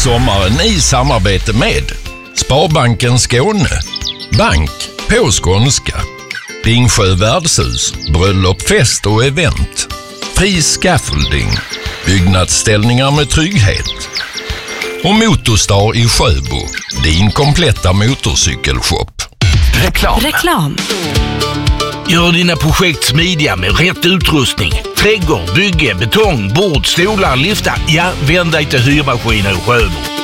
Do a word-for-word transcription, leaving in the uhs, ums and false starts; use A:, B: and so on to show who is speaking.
A: sommaren i samarbete med Sparbanken Skåne, bank på skånska, Dingsjö värdshus, bröllop, fest och event, Fri Scaffolding, byggnadsställningar med trygghet och Motorstar i Sjöbo, din kompletta motorcykelshop.
B: Reklam.
C: Reklam.
B: Gör dina projekt smidiga med rätt utrustning. Trädgård, bygge, betong, bord, stolar, liftar. Ja, vänd dig till Hyrmaskiner i Sjöbo.